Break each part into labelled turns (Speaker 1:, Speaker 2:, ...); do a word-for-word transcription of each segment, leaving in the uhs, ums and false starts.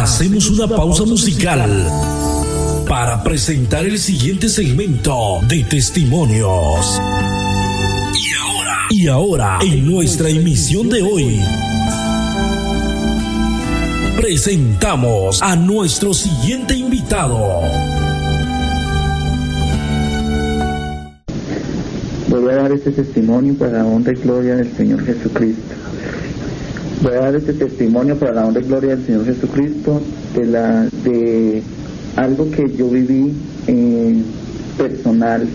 Speaker 1: Hacemos una pausa musical para presentar el siguiente segmento de testimonios. Y ahora, y ahora, en nuestra emisión de hoy, presentamos a nuestro siguiente invitado.
Speaker 2: Voy a dar este testimonio para la honra y gloria del Señor Jesucristo. Voy a dar este testimonio para la honra y gloria del Señor Jesucristo de la de algo que yo viví eh, personal.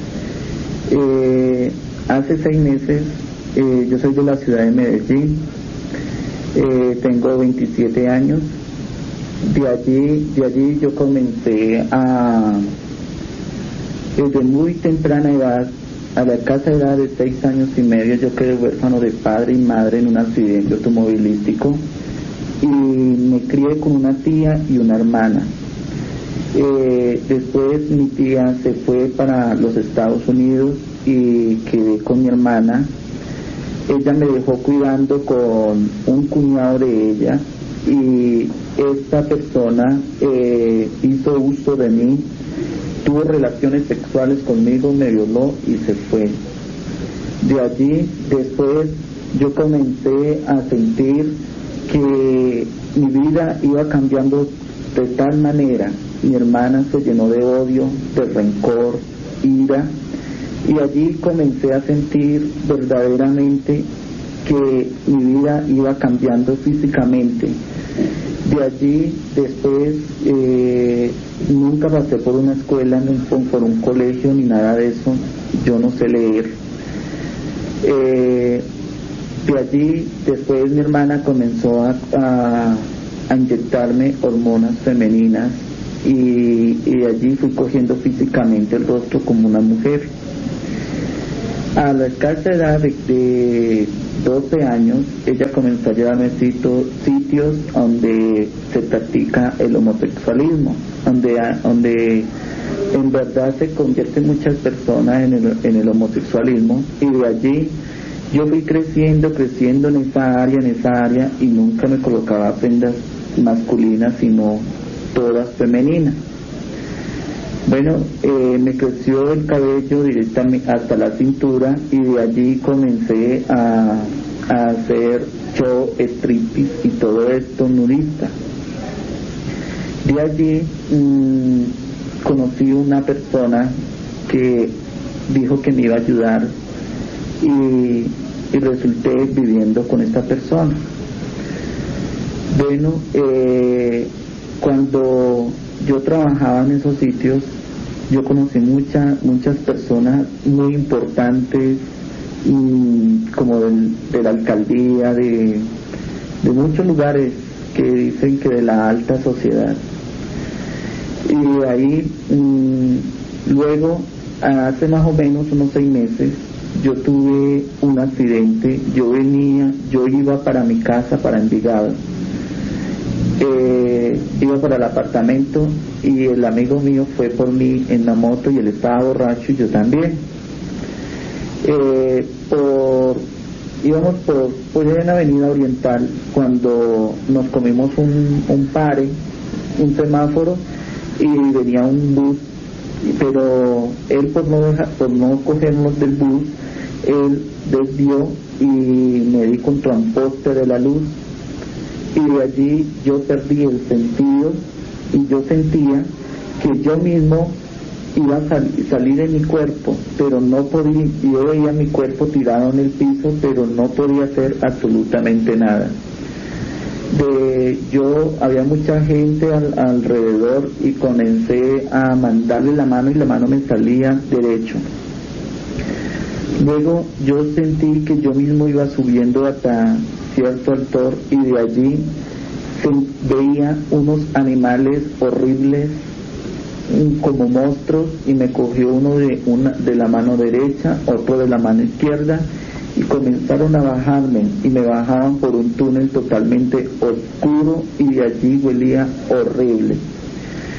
Speaker 2: Eh, hace seis meses, eh, yo soy de la ciudad de Medellín, eh, tengo veintisiete años. De allí, de allí yo comencé a, desde muy temprana edad, a la escasa edad de seis años y medio, yo quedé huérfano de padre y madre en un accidente automovilístico y me crié con una tía y una hermana. Eh, después mi tía se fue para los Estados Unidos y quedé con mi hermana. Ella me dejó cuidando con un cuñado de ella y esta persona eh, hizo uso de mí, tuvo relaciones sexuales conmigo, me violó y se fue. De allí, después, yo comencé a sentir que mi vida iba cambiando de tal manera. Mi hermana se llenó de odio, de rencor, ira, y allí comencé a sentir verdaderamente que mi vida iba cambiando físicamente. De allí, después, eh, nunca pasé por una escuela, ni por un colegio, ni nada de eso. Yo no sé leer. Eh, de allí, después mi hermana comenzó a, a, a inyectarme hormonas femeninas y, y de allí fui cogiendo físicamente el rostro como una mujer. A la escasa edad de, de doce años, ella comenzó a llevarme a sitios donde se practica el homosexualismo, donde, donde en verdad se convierten muchas personas en el, en el homosexualismo, y de allí yo fui creciendo, creciendo en esa área, en esa área, y nunca me colocaba prendas masculinas, sino todas femeninas. Bueno, eh, me creció el cabello directamente hasta la cintura y de allí comencé a, a hacer show, striptease y todo esto nudista. De allí mmm, conocí una persona que dijo que me iba a ayudar y, y resulté viviendo con esta persona. Bueno, eh, cuando yo trabajaba en esos sitios, yo conocí muchas muchas personas muy importantes, y como del, de la alcaldía, de, de muchos lugares que dicen que de la alta sociedad. Y ahí, mmm, luego, hace más o menos unos seis meses, yo tuve un accidente. Yo venía, yo iba para mi casa, para Envigado. Eh, iba para el apartamento y el amigo mío fue por mí en la moto y él estaba borracho y yo también. Eh, por, íbamos por, por en la avenida Oriental cuando nos comimos un, un pare, un semáforo, y venía un bus, pero él por no, dejar, por no cogernos del bus, él desvió y me di contra un poste de la luz. Y de allí yo perdí el sentido y yo sentía que yo mismo iba a sal, salir de mi cuerpo, pero no podía. Yo veía mi cuerpo tirado en el piso, pero no podía hacer absolutamente nada. De, yo había mucha gente al, alrededor y comencé a mandarle la mano y la mano me salía derecho. Luego yo sentí que yo mismo iba subiendo hasta cierto altor y de allí se veía unos animales horribles como monstruos y me cogió uno de una de la mano derecha, otro de la mano izquierda y comenzaron a bajarme y me bajaban por un túnel totalmente oscuro y de allí huelía horrible.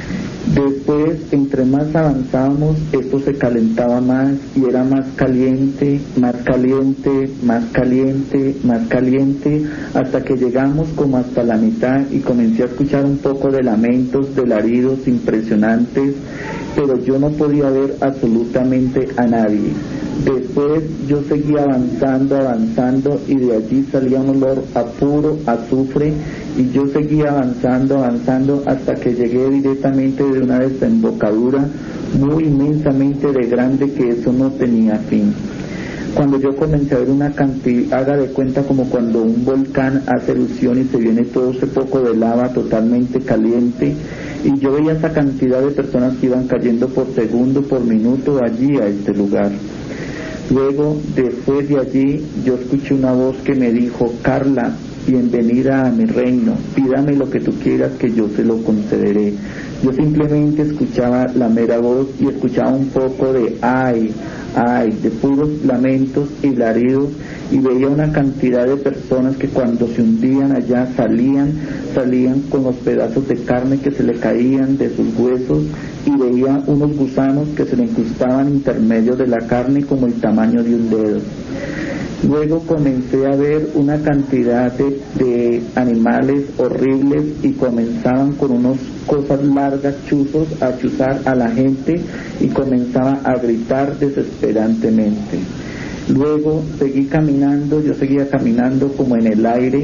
Speaker 2: Después, entre más avanzábamos, esto se calentaba más y era más caliente, más caliente, más caliente, más caliente, hasta que llegamos como hasta la mitad y comencé a escuchar un poco de lamentos, de alaridos impresionantes, pero yo no podía ver absolutamente a nadie. Después yo seguía avanzando, avanzando y de allí salía un olor a puro azufre y yo seguía avanzando, avanzando hasta que llegué directamente de una desembocadura muy inmensamente de grande que eso no tenía fin. Cuando yo comencé a ver una cantidad, haga de cuenta como cuando un volcán hace erupción y se viene todo ese poco de lava totalmente caliente, y yo veía esa cantidad de personas que iban cayendo por segundo, por minuto allí a este lugar. Luego, después de allí, yo escuché una voz que me dijo: Carla, bienvenida a mi reino, pídame lo que tú quieras que yo se lo concederé. Yo simplemente escuchaba la mera voz y escuchaba un poco de ay, ay, de puros lamentos y alaridos, y veía una cantidad de personas que cuando se hundían allá salían, salían con los pedazos de carne que se le caían de sus huesos, y veía unos gusanos que se le incrustaban intermedio de la carne como el tamaño de un dedo. Luego comencé a ver una cantidad de, de animales horribles y comenzaban con unas cosas largas, chuzos, a chuzar a la gente y comenzaba a gritar desesperantemente. Luego seguí caminando, yo seguía caminando como en el aire.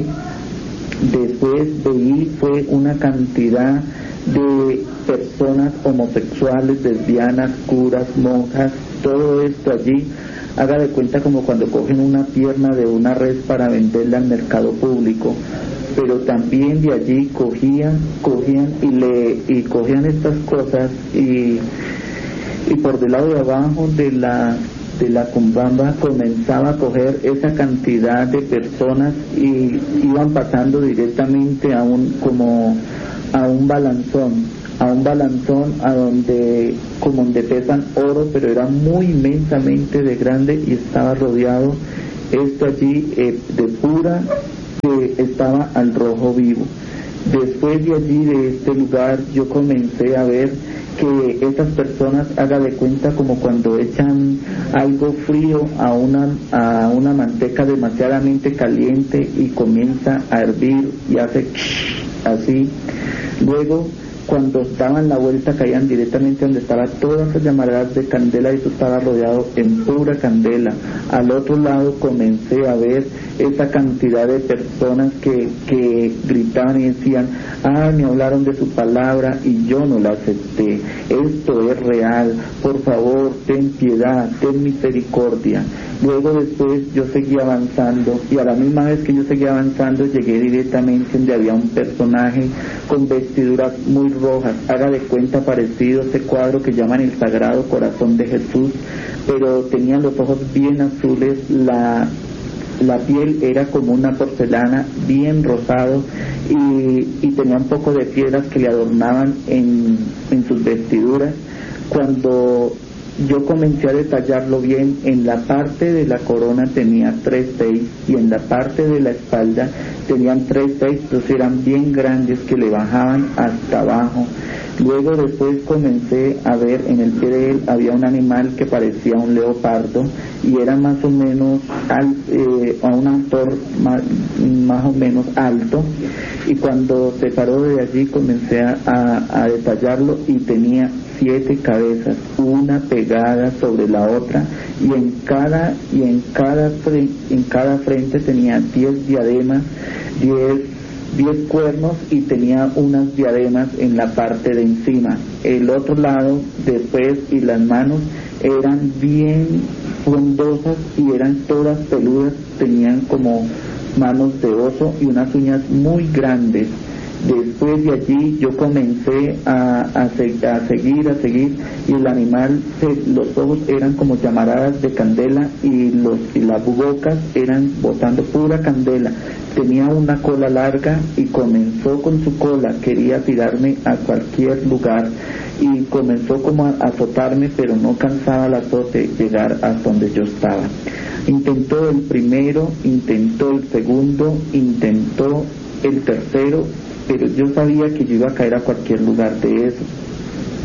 Speaker 2: Después veí fue una cantidad de personas homosexuales, lesbianas, curas, monjas, todo esto allí. Haga de cuenta como cuando cogen una pierna de una res para venderla al mercado público, pero también de allí cogían, cogían y le y cogían estas cosas y y por del lado de abajo de la de la cumbamba comenzaba a coger esa cantidad de personas y iban pasando directamente a un como a un balanzón. a un balanzón a donde como donde pesan oro, pero era muy inmensamente de grande y estaba rodeado esto allí eh, de pura que estaba al rojo vivo. Después de allí, de este lugar, yo comencé a ver que estas personas, haga de cuenta como cuando echan algo frío a una a una manteca demasiadamente caliente y comienza a hervir y hace así. Luego, cuando daban la vuelta, caían directamente donde estaban todas las llamaradas de candela y eso estaba rodeado en pura candela. Al otro lado comencé a ver esa cantidad de personas que, que gritaban y decían: ah, me hablaron de su palabra y yo no la acepté, esto es real, por favor, ten piedad, ten misericordia. Luego después yo seguí avanzando y a la misma vez que yo seguía avanzando llegué directamente donde había un personaje con vestiduras muy rojas, haga de cuenta parecido a ese cuadro que llaman el Sagrado Corazón de Jesús, pero tenía los ojos bien azules, la la piel era como una porcelana bien rosado y, y tenía un poco de piedras que le adornaban en, en sus vestiduras. Cuando yo comencé a detallarlo bien, en la parte de la corona tenía tres seis y en la parte de la espalda tenían tres seis, entonces eran bien grandes que le bajaban hasta abajo. Luego después comencé a ver en el pie de él había un animal que parecía un leopardo y era más o menos al, eh, a un altor más, más o menos alto, y cuando se paró de allí comencé a, a, a detallarlo y tenía siete cabezas, una pegada sobre la otra, y en cada y en cada en cada frente tenía diez diademas, diez diez cuernos y tenía unas diademas en la parte de encima. El otro lado después y las manos eran bien frondosas y eran todas peludas, tenían como manos de oso y unas uñas muy grandes. Después de allí yo comencé a, a, se, a seguir, a seguir, y el animal, se, los ojos eran como llamaradas de candela y, los, y las bocas eran botando pura candela. Tenía una cola larga y comenzó con su cola, quería tirarme a cualquier lugar y comenzó como a azotarme, pero no cansaba el azote llegar hasta donde yo estaba. Intentó el primero, intentó el segundo, intentó el tercero, pero yo sabía que yo iba a caer a cualquier lugar de esos.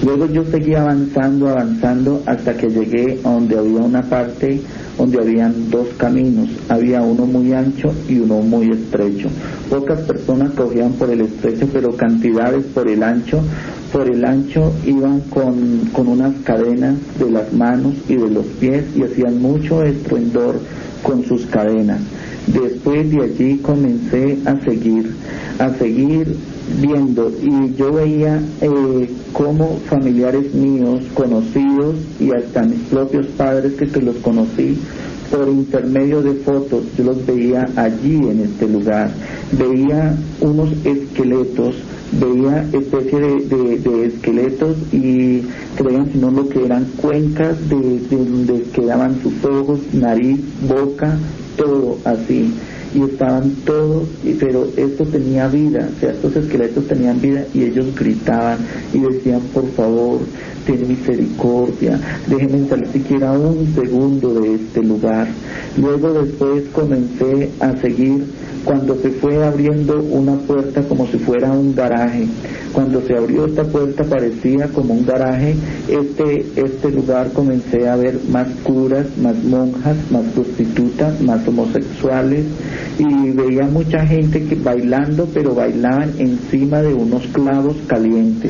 Speaker 2: Luego yo seguí avanzando, avanzando, hasta que llegué a donde había una parte donde habían dos caminos, había uno muy ancho y uno muy estrecho. Pocas personas cogían por el estrecho, pero cantidades por el ancho. Por el ancho iban con, con unas cadenas de las manos y de los pies y hacían mucho estruendor con sus cadenas. Después de allí comencé a seguir, a seguir viendo, y yo veía eh, cómo familiares míos, conocidos y hasta mis propios padres, que, que los conocí por intermedio de fotos, yo los veía allí en este lugar. Veía unos esqueletos, veía especie de, de, de esqueletos, y creían sino lo que eran cuencas de, de donde quedaban sus ojos, nariz, boca, todo así, y estaban todos, pero esto tenía vida, o sea, estos esqueletos tenían vida, y ellos gritaban y decían: por favor, ten misericordia, déjenme salir siquiera un segundo de este lugar. Luego después comencé a seguir, cuando se fue abriendo una puerta como si fuera un garaje. Cuando se abrió esta puerta parecía como un garaje. Este, este lugar comencé a ver más curas, más monjas, más prostitutas, más homosexuales, y veía mucha gente que bailando, pero bailaban encima de unos clavos calientes.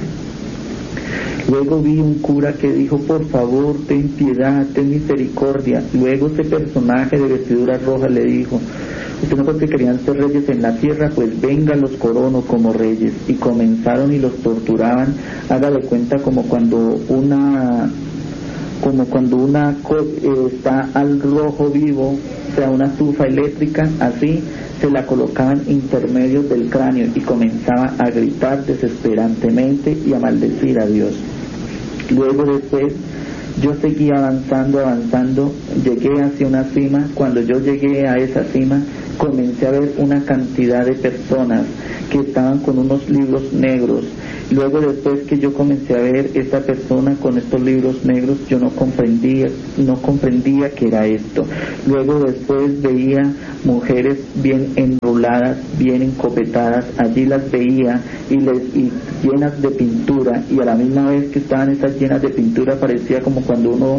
Speaker 2: Luego vi un cura que dijo: por favor, ten piedad, ten misericordia. Luego ese personaje de vestidura roja le dijo: usted no cree que querían ser reyes en la tierra, pues venga, los corono como reyes. Y comenzaron y los torturaban. Haga de cuenta como cuando una como cuando una eh, está al rojo vivo, o sea, una estufa eléctrica, así se la colocaban intermedios del cráneo, y comenzaba a gritar desesperantemente y a maldecir a Dios. Luego después yo seguí avanzando, avanzando, llegué hacia una cima. Cuando yo llegué a esa cima, comencé a ver una cantidad de personas que estaban con unos libros negros. Luego después que yo comencé a ver esta persona con estos libros negros, yo no comprendía, no comprendía qué era esto. Luego después veía mujeres bien enruladas, bien encopetadas, allí las veía y, les, y llenas de pintura, y a la misma vez que estaban esas llenas de pintura parecía como cuando uno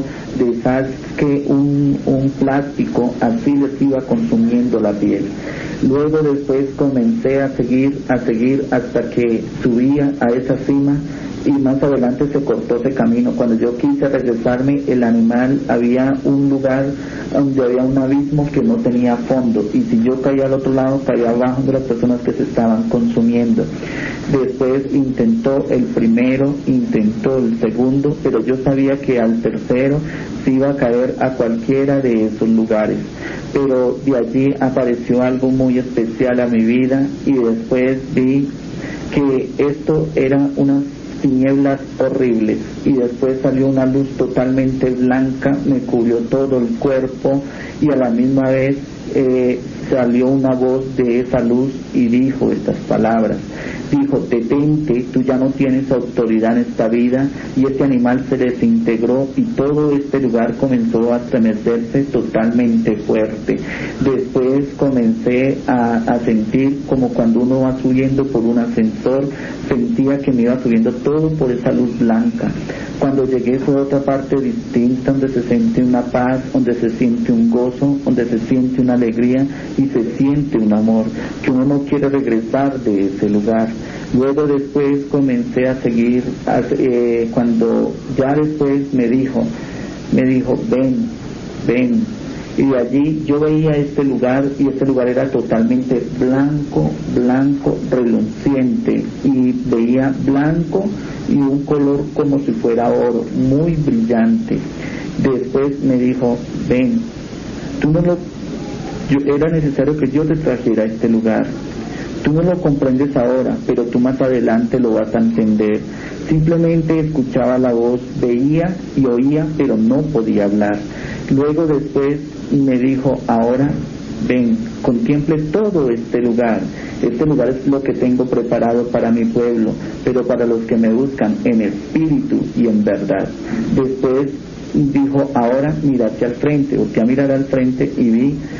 Speaker 2: deshace un, un plástico, así les iba consumiendo la piel. Luego después comencé a seguir, a seguir hasta que subía a esa cima, y más adelante se cortó ese camino. Cuando yo quise regresarme, el animal, había un lugar donde había un abismo que no tenía fondo, y si yo caía al otro lado, caía abajo de las personas que se estaban consumiendo. Después intentó el primero, intentó el segundo, pero yo sabía que al tercero se iba a caer a cualquiera de esos lugares. Pero de allí apareció algo muy especial a mi vida, y después vi que esto era unas tinieblas horribles, y después salió una luz totalmente blanca, me cubrió todo el cuerpo, y a la misma vez eh, salió una voz de esa luz y dijo estas palabras. Dijo: detente, tú ya no tienes autoridad en esta vida. Y este animal se desintegró, y todo este lugar comenzó a estremecerse totalmente fuerte. Después comencé a, a sentir como cuando uno va subiendo por un ascensor, sentía que me iba subiendo todo por esa luz blanca. Cuando llegué fue a otra parte distinta, donde se siente una paz, donde se siente un gozo, donde se siente una alegría y se siente un amor, que uno no quiere regresar de ese lugar. Luego después comencé a seguir, a, eh, cuando ya después me dijo, me dijo, ven, ven. Y de allí yo veía este lugar, y este lugar era totalmente blanco, blanco, reluciente, y veía blanco y un color como si fuera oro, muy brillante. Después me dijo, ven, tú no lo, yo, era necesario que yo te trajera a este lugar. Tú no lo comprendes ahora, pero tú más adelante lo vas a entender. Simplemente escuchaba la voz, veía y oía, pero no podía hablar. Luego después me dijo, ahora ven, contemple todo este lugar. Este lugar es lo que tengo preparado para mi pueblo, pero para los que me buscan en espíritu y en verdad. Después dijo, ahora mira hacia el frente, o sea, mirar al frente, y vi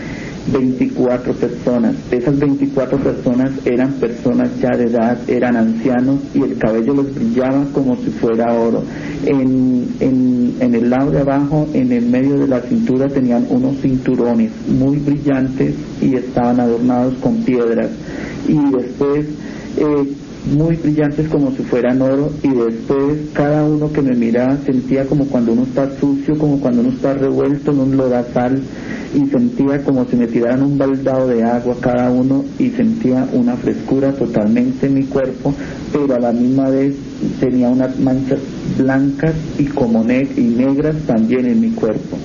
Speaker 2: veinticuatro personas. Esas veinticuatro personas eran personas ya de edad, eran ancianos, y el cabello les brillaba como si fuera oro. En, en, en el lado de abajo, en el medio de la cintura, tenían unos cinturones muy brillantes y estaban adornados con piedras, y después eh, muy brillantes como si fueran oro, y después cada uno que me miraba sentía como cuando uno está sucio, como cuando uno está revuelto en un lodazal, y sentía como si me tiraran un baldado de agua cada uno, y sentía una frescura totalmente en mi cuerpo, pero a la misma vez tenía unas manchas blancas y como ne- y negras también en mi cuerpo.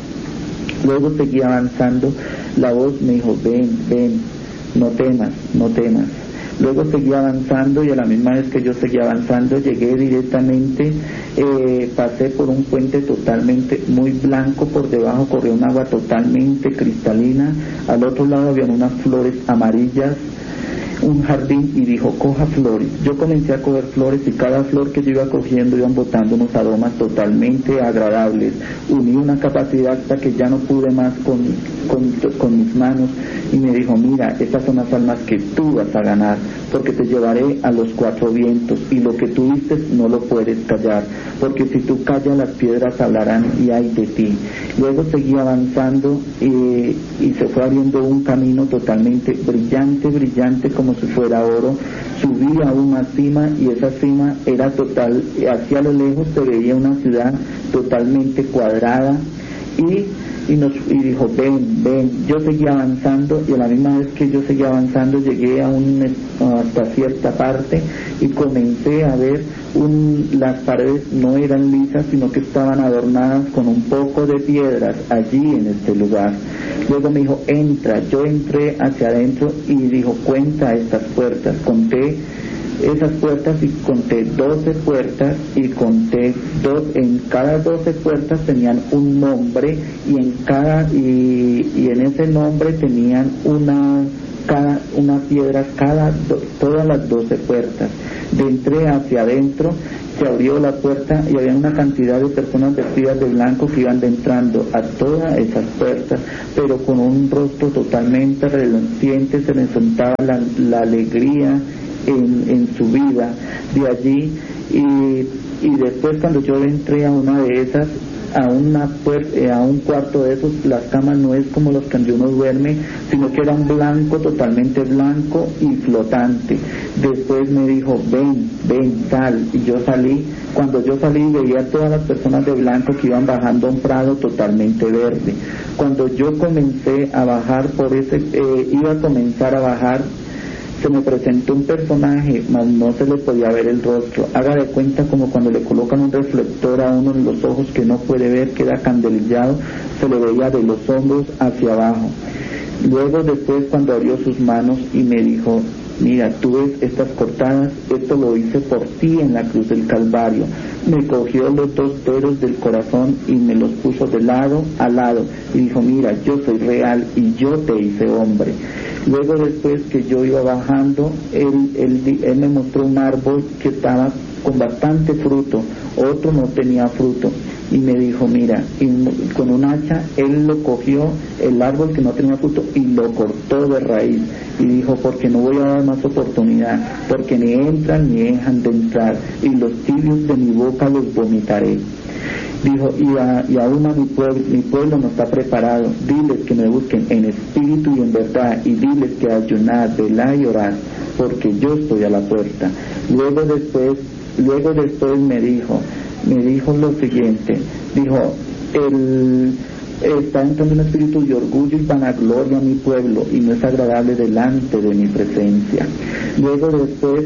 Speaker 2: Luego seguía avanzando, la voz me dijo: ven, ven, no temas, no temas. Luego seguía avanzando, y a la misma vez que yo seguía avanzando, llegué directamente, eh, pasé por un puente totalmente muy blanco, por debajo corría un agua totalmente cristalina, al otro lado habían unas flores amarillas, un jardín, y dijo: coja flores. Yo comencé a coger flores, y cada flor que yo iba cogiendo iban botando unos aromas totalmente agradables. Uní una capacidad hasta que ya no pude más con, con, con mis manos, y me dijo: mira, estas son las almas que tú vas a ganar, porque te llevaré a los cuatro vientos, y lo que tú dices no lo puedes callar, porque si tú callas las piedras hablarán y ay de ti. Luego seguí avanzando, eh, y se fue abriendo un camino totalmente brillante, brillante como si fuera oro. Subí a una cima, y esa cima era total, hacia lo lejos se veía una ciudad totalmente cuadrada, y y nos y dijo: ven, ven. Yo seguí avanzando, y a la misma vez que yo seguía avanzando llegué a un hasta cierta parte, y comencé a ver un, las paredes no eran lisas, sino que estaban adornadas con un poco de piedras allí en este lugar. Luego me dijo: entra. Yo entré hacia adentro, y dijo: cuenta estas puertas. Conté esas puertas, y conté doce puertas, y conté dos, en cada doce puertas tenían un nombre, y en cada y, y en ese nombre tenían una cada una piedra cada do, todas las doce puertas. De entré hacia adentro, se abrió la puerta, y había una cantidad de personas vestidas de blanco que iban entrando a todas esas puertas, pero con un rostro totalmente reluciente. Se les sentaba la, la alegría En, en su vida de allí, y, y después cuando yo entré a una de esas, a una puer- eh, a un cuarto de esos, las camas no es como los que uno duerme, sino que era un blanco, totalmente blanco y flotante. Después me dijo: ven, ven, sal, y yo salí. Cuando yo salí veía a todas las personas de blanco que iban bajando a un prado totalmente verde. Cuando yo comencé a bajar por ese, eh, iba a comenzar a bajar, se me presentó un personaje, mas no se le podía ver el rostro. Haga de cuenta como cuando le colocan un reflector a uno en los ojos que no puede ver, queda candelillado, se le veía de los hombros hacia abajo. Luego después, cuando abrió sus manos y me dijo: mira, tú ves estas cortadas, esto lo hice por ti en la cruz del Calvario. Me cogió los dos dedos del corazón y me los puso de lado a lado, y dijo: mira, yo soy real y yo te hice hombre. Luego después que yo iba bajando, él, él, él me mostró un árbol que estaba con bastante fruto, otro no tenía fruto, y me dijo: mira, y con un hacha él lo cogió, el árbol que no tenía fruto, y lo cortó de raíz, y dijo: porque no voy a dar más oportunidad, porque ni entran ni dejan de entrar, y los tibios de mi boca los vomitaré. Dijo: y, a, y aún a mi pueblo, mi pueblo no está preparado. Diles que me busquen en espíritu y en verdad, y diles que ayunad, velad y orad, porque yo estoy a la puerta. Luego después, luego después me dijo, me dijo lo siguiente, dijo: el está entrando un espíritu de orgullo y vanagloria a mi pueblo, y no es agradable delante de mi presencia. Luego después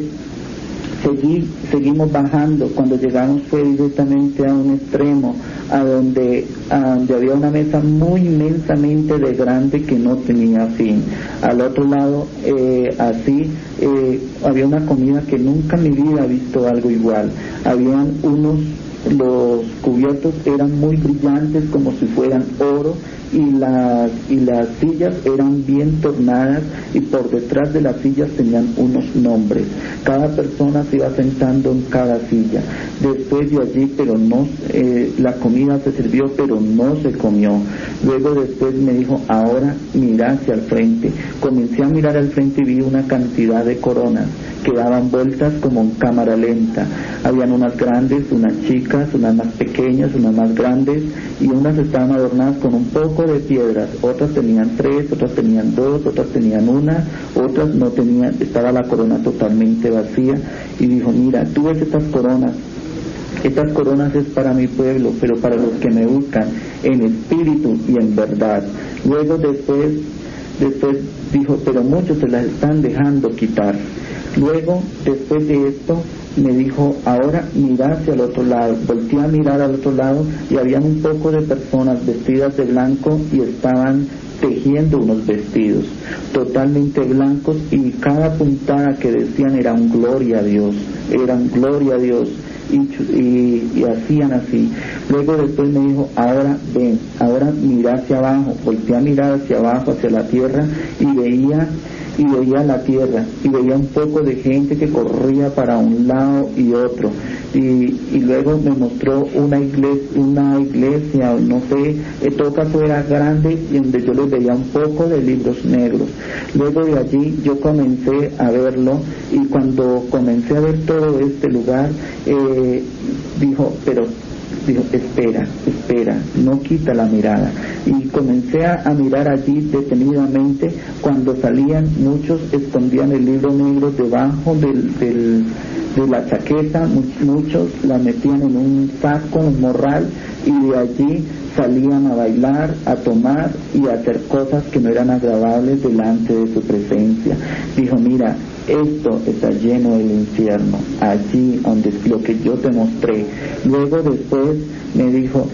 Speaker 2: Seguí, seguimos bajando. Cuando llegamos fue directamente a un extremo, a donde, a donde había una mesa muy inmensamente de grande que no tenía fin. Al otro lado, eh, así, eh, había una comida que nunca en mi vida he visto algo igual. Habían unos, los cubiertos eran muy brillantes como si fueran oro, y las, y las sillas eran bien tornadas y por detrás de las sillas tenían unos nombres. Cada persona se iba sentando en cada silla. Después de allí, pero no, eh, la comida se sirvió, pero no se comió. Luego después me dijo, ahora mira hacia el frente. Comencé a mirar al frente y vi una cantidad de coronas que daban vueltas como en cámara lenta. Habían unas grandes, unas chicas, unas más pequeñas, unas más grandes, y unas estaban adornadas con un poco de piedras, otras tenían tres, otras tenían dos, otras tenían una, otras no tenían, estaba la corona totalmente vacía. Y dijo, mira, tú ves estas coronas, estas coronas es para mi pueblo, pero para los que me buscan en espíritu y en verdad. Luego después, después dijo, pero muchos se las están dejando quitar. Luego, después de esto, me dijo, ahora mira hacia el otro lado. Volteé a mirar al otro lado y habían un poco de personas vestidas de blanco y estaban tejiendo unos vestidos totalmente blancos, y cada puntada que decían era un gloria a Dios, eran gloria a Dios. Y, y, y hacían así. Luego después me dijo, ahora ven, ahora mira hacia abajo. Volteé a mirar hacia abajo, hacia la tierra, y veía y veía la tierra, y veía un poco de gente que corría para un lado y otro, y, y luego me mostró una iglesia, una iglesia, no sé, todo caso era grande, y donde yo les veía un poco de libros negros. Luego de allí yo comencé a verlo, y cuando comencé a ver todo este lugar, eh, dijo, pero dijo, espera, espera, no quita la mirada. Y comencé a, a mirar allí detenidamente. Cuando salían, muchos escondían el libro negro debajo del, del, de la chaqueta, muchos la metían en un saco, un morral, y de allí salían a bailar, a tomar y a hacer cosas que no eran agradables delante de su presencia. Dijo, mira, esto está lleno del infierno, allí donde es lo que yo te mostré. Luego después me dijo,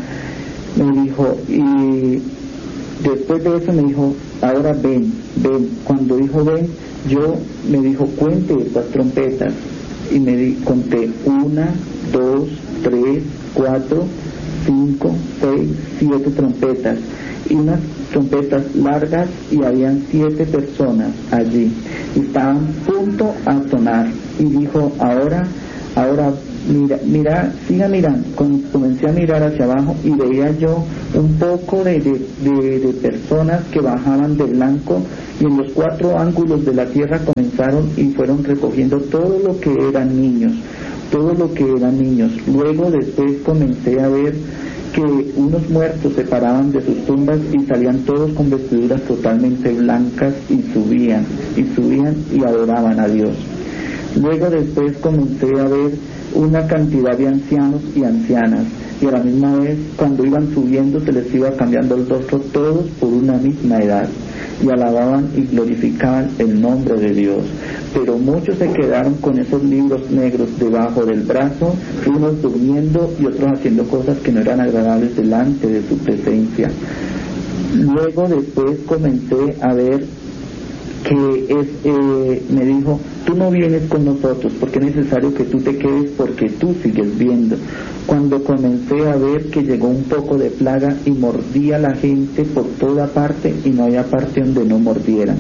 Speaker 2: me dijo, y después de eso me dijo, ahora ven, ven. Cuando dijo ven, yo me dijo, cuente estas trompetas, y me di, conté una, dos, tres, cuatro, cinco, seis, siete trompetas, y unas trompetas largas, y habían siete personas allí, y estaban punto a sonar. Y dijo, ahora, ahora mira, mira, siga mirando. Comencé a mirar hacia abajo y veía yo un poco de, de, de, de personas que bajaban de blanco, y en los cuatro ángulos de la tierra comenzaron y fueron recogiendo todo lo que eran niños, todo lo que eran niños. Luego después comencé a ver que unos muertos se paraban de sus tumbas y salían todos con vestiduras totalmente blancas, y subían, y subían y adoraban a Dios. Luego después comencé a ver una cantidad de ancianos y ancianas, y a la misma vez, cuando iban subiendo, se les iba cambiando el rostro, todos por una misma edad, y alababan y glorificaban el nombre de Dios. Pero muchos se quedaron con esos libros negros debajo del brazo, unos durmiendo y otros haciendo cosas que no eran agradables delante de su presencia. Luego después comencé a ver que es, eh, me dijo, tú no vienes con nosotros porque es necesario que tú te quedes, porque tú sigues viendo. Cuando comencé a ver que llegó un poco de plaga y mordía a la gente por toda parte, y no había parte donde no mordieran.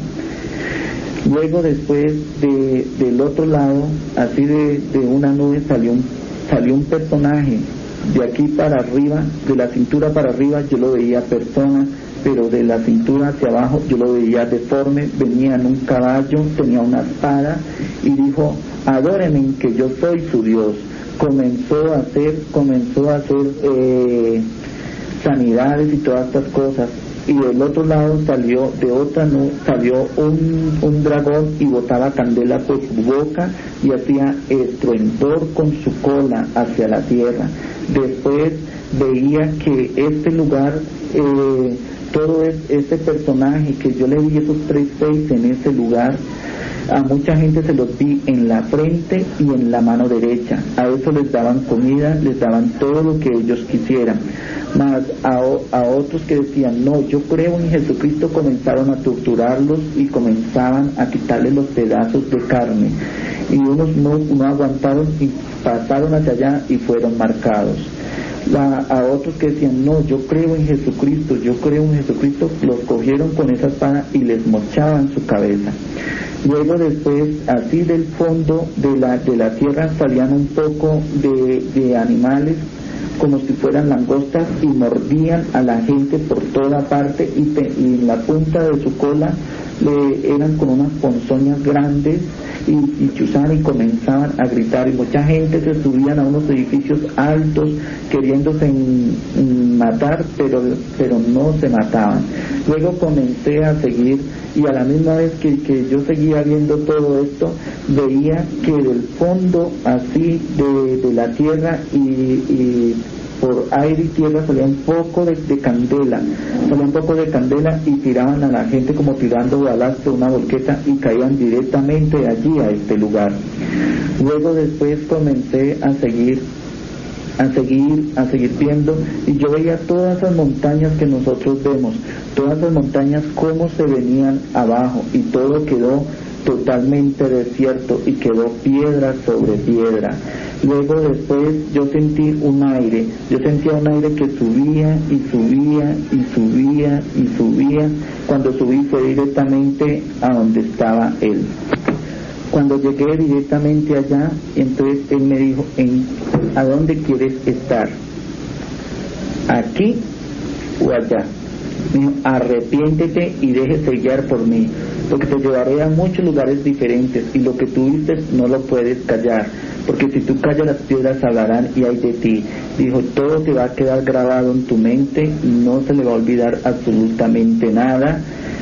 Speaker 2: Luego después de, del otro lado, así de, de una nube, salió un, salió un personaje. De aquí para arriba, de la cintura para arriba, yo lo veía persona, pero de la cintura hacia abajo yo lo veía deforme. Venía en un caballo, tenía una espada, y dijo, adórenme que yo soy su Dios. Comenzó a hacer, comenzó a hacer eh, sanidades y todas estas cosas. Y del otro lado salió, de otra no, salió un, un dragón y botaba candela por su boca y hacía estruendor con su cola hacia la tierra. Después veía que este lugar, eh, todo es, este personaje que yo le vi esos tres seis en ese lugar, a mucha gente se los vi en la frente y en la mano derecha. A eso les daban comida, les daban todo lo que ellos quisieran. Mas a, a otros que decían, no, yo creo en Jesucristo, comenzaron a torturarlos y comenzaban a quitarles los pedazos de carne. Y unos no, no aguantaron y pasaron hacia allá y fueron marcados. La, a otros que decían, no, yo creo en Jesucristo, yo creo en Jesucristo, los cogieron con esa espada y les mochaban su cabeza. Luego después, así del fondo de la, de la tierra salían un poco de, de animales, como si fueran langostas, y mordían a la gente por toda parte, y, te, y en la punta de su cola le, eran con unas ponzoñas grandes, y, y chuzaban y comenzaban a gritar, y mucha gente se subían a unos edificios altos queriéndose en, en matar, pero, pero no se mataban. Luego comencé a seguir, y a la misma vez que, que yo seguía viendo todo esto, veía que del fondo así de, de la tierra y, y por aire y tierra salía un poco de, de candela, salía un poco de candela y tiraban a la gente como tirando balas de una volqueta y caían directamente allí a este lugar. Luego después comencé a seguir a seguir, a seguir viendo, y yo veía todas esas montañas que nosotros vemos, todas esas montañas cómo se venían abajo, y todo quedó totalmente desierto y quedó piedra sobre piedra. Luego después yo sentí un aire, yo sentía un aire que subía y subía y subía y subía. Cuando subí fue directamente a donde estaba él. Cuando llegué directamente allá, entonces él me dijo, ¿en, ¿a dónde quieres estar? ¿Aquí o allá? Me dijo, arrepiéntete y déjese guiar por mí, porque te llevaré a muchos lugares diferentes, y lo que tú dices no lo puedes callar, porque si tú callas las piedras hablarán y hay de ti. Dijo, todo te va a quedar grabado en tu mente y no se le va a olvidar absolutamente nada,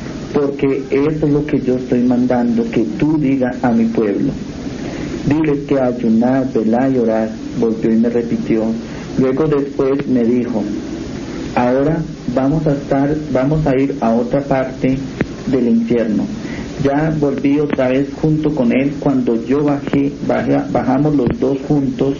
Speaker 2: porque eso es lo que yo estoy mandando que tú digas a mi pueblo. Diles que ayunar, velar y orar. Volvió y me repitió. Luego después me dijo, ahora vamos a estar, vamos a ir a otra parte del infierno. Ya volví otra vez junto con él. Cuando yo bajé, bajé bajamos los dos juntos,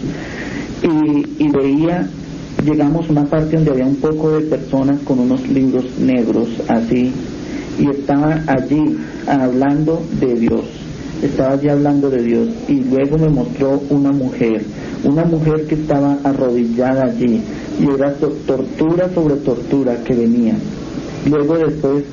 Speaker 2: y, y veía, llegamos a una parte donde había un poco de personas con unos libros negros así, y estaban allí hablando de Dios, estaba allí hablando de Dios, y luego me mostró una mujer, una mujer que estaba arrodillada allí, y era to- tortura sobre tortura que venía. Luego después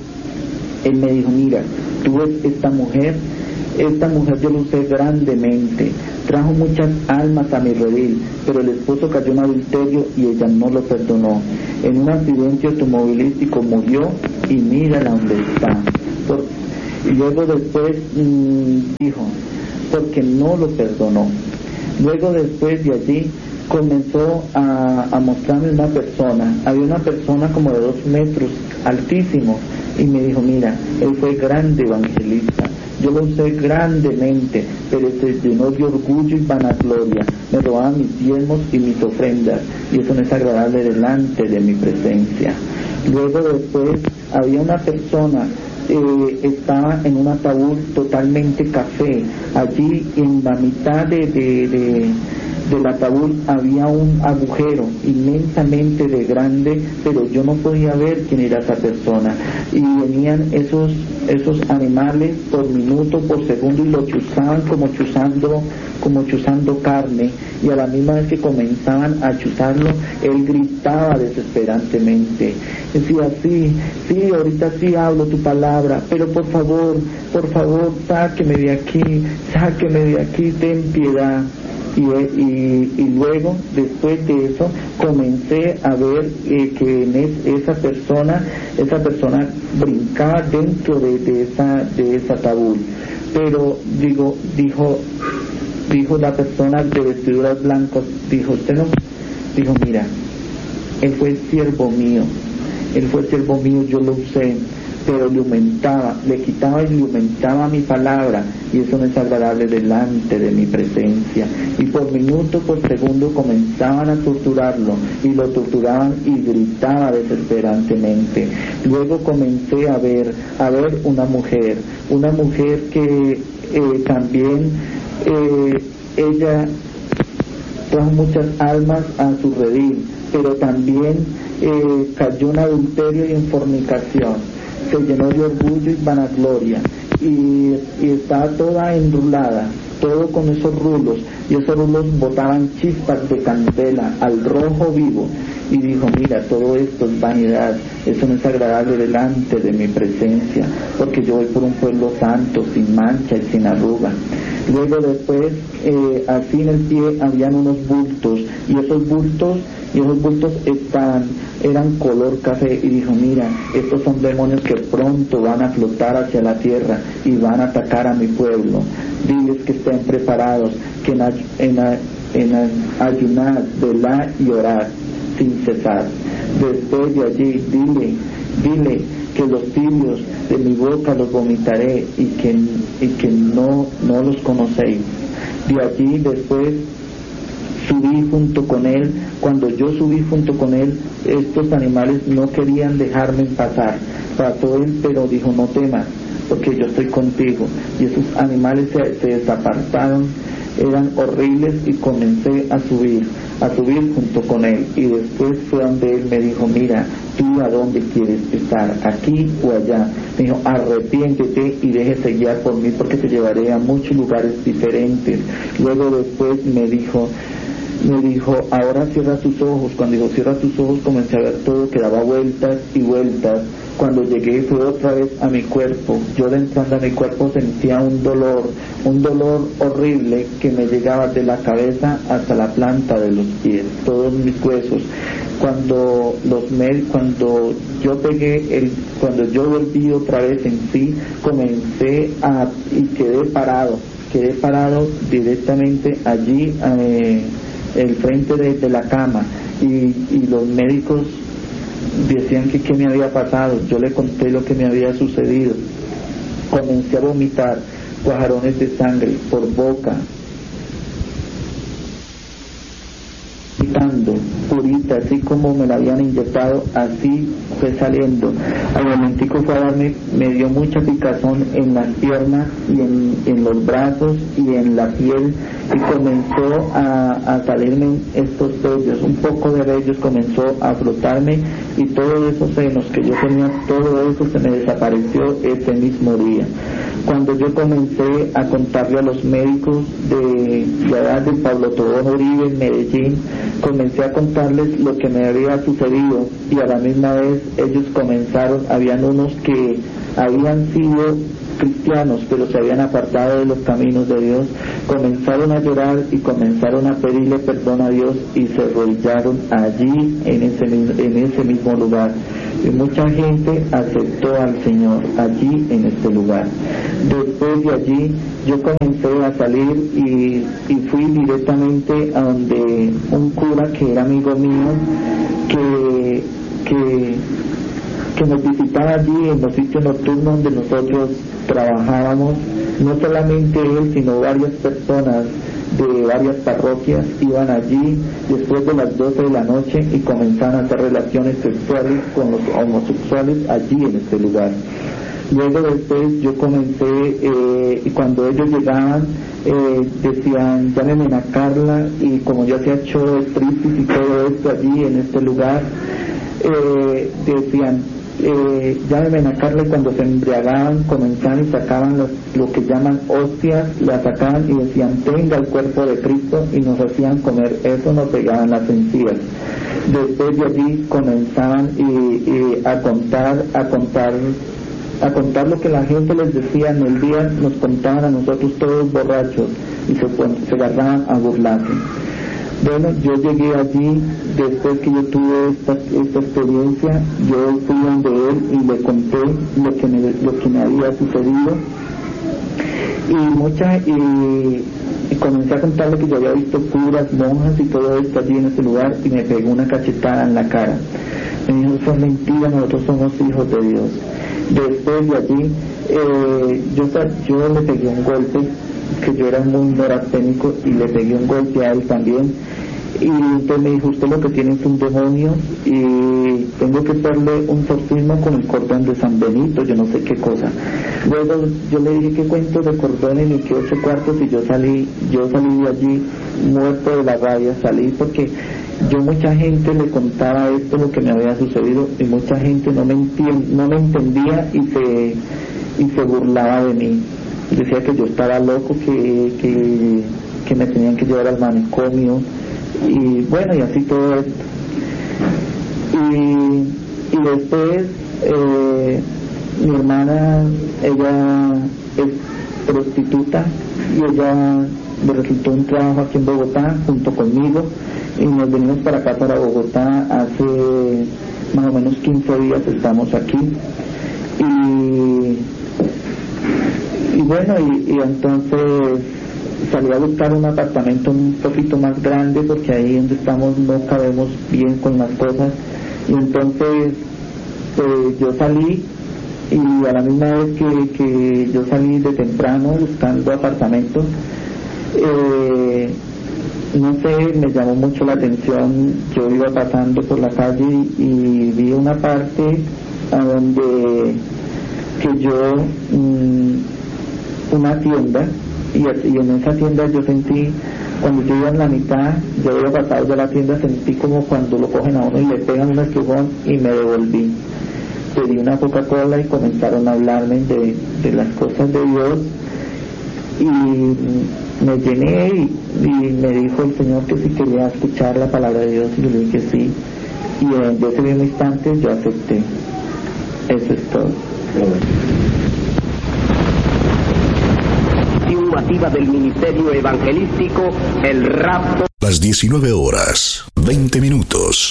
Speaker 2: él me dijo, mira, tú ves esta mujer, esta mujer yo la usé grandemente, trajo muchas almas a mi redil, pero el esposo cayó en adulterio y ella no lo perdonó. En un accidente automovilístico murió, y mírala donde está. Por, y luego después mmm, dijo, porque no lo perdonó. Luego después de allí comenzó a, a mostrarme una persona, había una persona como de dos metros, altísimo, y me dijo, mira, él fue grande evangelista, yo lo usé grandemente, pero se llenó de orgullo y vanagloria, me robaba mis diezmos y mis ofrendas, y eso no es agradable delante de mi presencia. Luego después había una persona, eh, estaba en un ataúd totalmente café, allí en la mitad de, de, de del ataúd había un agujero inmensamente de grande, pero yo no podía ver quién era esa persona, y venían esos esos animales por minuto, por segundo, y lo chuzaban como chuzando como chuzando carne, y a la misma vez que comenzaban a chuzarlo, él gritaba desesperantemente, decía, sí, sí, ahorita sí hablo tu palabra, pero por favor, por favor, sáqueme de aquí, sáqueme de aquí, ten piedad. Y, y, y luego, después de eso, comencé a ver eh, que en es, esa persona, esa persona brincaba dentro de, de esa, de ese ataúd. Pero digo, dijo, dijo la persona de vestiduras blancas, dijo, usted no, dijo, mira, él fue siervo mío, él fue siervo mío, yo lo usé, pero le aumentaba, le quitaba y le aumentaba mi palabra, y eso no es agradable delante de mi presencia. Y por minuto, por segundo comenzaban a torturarlo, y lo torturaban y gritaba desesperantemente. Luego comencé a ver, a ver una mujer, una mujer que eh, también, eh, ella trajo muchas almas a su redil, pero también eh, cayó en adulterio y en fornicación. Se llenó de orgullo y vanagloria, y, y estaba toda enrulada, todo con esos rulos, y esos rulos botaban chispas de candela al rojo vivo, y dijo, mira, todo esto es vanidad, eso no es agradable delante de mi presencia, porque yo voy por un pueblo santo, sin mancha y sin arruga. Luego después, eh, así en el pie habían unos bultos, y esos bultos, y esos bultos estaban, eran color café, y dijo, mira, estos son demonios que pronto van a flotar hacia la tierra y van a atacar a mi pueblo. Diles que estén preparados, que en, en, en ayunar, velar y orar sin cesar. Después de allí, dile, dile que los tibios de mi boca los vomitaré y que, y que no, no los conocéis. De allí después subí junto con él. Cuando yo subí junto con él, estos animales no querían dejarme pasar. Trató él, pero dijo, no temas, porque yo estoy contigo. Y esos animales se, se desapartaron, eran horribles, y comencé a subir, a subir junto con él. Y después fue donde él me dijo, mira, ¿tú a dónde quieres estar? ¿Aquí o allá? Me dijo, arrepiéntete y déjese guiar por mí, porque te llevaré a muchos lugares diferentes. Luego después me dijo, me dijo, ahora cierra tus ojos. Cuando dijo, cierra tus ojos, comencé a ver todo que daba vueltas y vueltas. Cuando llegué fue otra vez a mi cuerpo. Yo entrando a mi cuerpo sentía un dolor, un dolor horrible que me llegaba de la cabeza hasta la planta de los pies, todos mis huesos. Cuando los med cuando yo pegué el, cuando yo volví otra vez en sí, comencé a y quedé parado, quedé parado directamente allí, eh, el frente de, de la cama, y, y los médicos decían que qué me había pasado. Yo le conté lo que me había sucedido. Comencé a vomitar cuajarones de sangre por boca, gritando, purita, así como me la habían inyectado, así fue saliendo. Al momentico fue a darme, me dio mucha picazón en las piernas y en, en los brazos y en la piel, y comenzó a, a salirme estos vellos, un poco de vellos comenzó a flotarme, y todos esos senos que yo tenía, todo eso se me desapareció ese mismo día. Cuando yo comencé a contarle a los médicos de la edad de Pablo Tobón Uribe en Medellín, comencé a contarles lo que me había sucedido, y a la misma vez ellos comenzaron, habían unos que habían sido cristianos pero se habían apartado de los caminos de Dios, comenzaron a llorar y comenzaron a pedirle perdón a Dios, y se arrodillaron allí en ese, en ese mismo lugar, y mucha gente aceptó al Señor allí en este lugar. Después de allí yo comencé a salir y, y fui directamente a donde un cura que era amigo mío, que que que nos visitaba allí en los sitios nocturnos donde nosotros trabajábamos. No solamente él, sino varias personas de varias parroquias iban allí después de las doce de la noche y comenzaban a hacer relaciones sexuales con los homosexuales allí en este lugar. Luego después yo comencé, eh, y cuando ellos llegaban, eh, decían, llámenme a Carla, y como yo hacía show, striptease y todo esto allí en este lugar, eh, decían, eh, llámenme a Carla, y cuando se embriagaban comenzaban y sacaban los, lo que llaman hostias, la sacaban y decían, tenga el cuerpo de Cristo, y nos hacían comer eso, nos pegaban las encías. Después de allí comenzaban y, y a contar, a contar a contar lo que la gente les decía en el día, nos contaban a nosotros todos borrachos, y se, se agarraban a burlarse. Bueno, yo llegué allí, después que yo tuve esta, esta experiencia, yo fui donde él y le conté lo que me, lo que me había sucedido, y mucha y, y comencé a contarle que yo había visto curas, monjas y todo esto allí en ese lugar, y me pegó una cachetada en la cara. Me dijo, eso es mentira, nosotros somos hijos de Dios. Después de allí, eh, yo, yo le pegué un golpe, que yo era muy neurasténico, y le pegué un golpe a él también, y entonces me dijo, usted lo que tiene es un demonio, y tengo que hacerle un exorcismo con el cordón de San Benito, yo no sé qué cosa. Luego yo le dije, ¿qué cuento de cordones ni qué ocho cuartos? Y yo salí, yo salí de allí muerto de la rabia, salí porque yo mucha gente le contaba esto, lo que me había sucedido, y mucha gente no me, entien, no me entendía y se, y se burlaba de mí. decía que yo estaba loco, que, que, que me tenían que llevar al manicomio, y bueno, y así todo esto. Y, y después eh, mi hermana, ella es prostituta y ella le resultó un trabajo aquí en Bogotá junto conmigo, y nos venimos para acá, para Bogotá, hace más o menos quince días estamos aquí. Y, y bueno, y, y entonces salí a buscar un apartamento un poquito más grande, porque ahí donde estamos no cabemos bien con las cosas, y entonces eh, yo salí, y a la misma vez que, que yo salí de temprano buscando apartamentos, eh, no sé, me llamó mucho la atención. Yo iba pasando por la calle y vi una parte a donde que yo mmm, una tienda, y, y en esa tienda yo sentí, cuando yo iba en la mitad, yo iba pasado de la tienda, sentí como cuando lo cogen a uno y le pegan un empujón, y me devolví. Pedí una Coca-Cola y comenzaron a hablarme de, de las cosas de Dios, y me llené, y, y me dijo el Señor que si quería escuchar la palabra de Dios, y yo le dije que sí, y en ese mismo instante yo acepté. Eso es todo.
Speaker 3: Activa del Ministerio Evangelístico, el rapto.
Speaker 1: Las diecinueve horas, veinte minutos.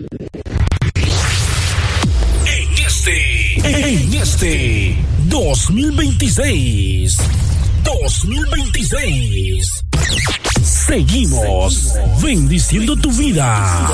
Speaker 1: En este, en este dos mil veintiséis, dos mil veintiséis, seguimos bendiciendo tu vida.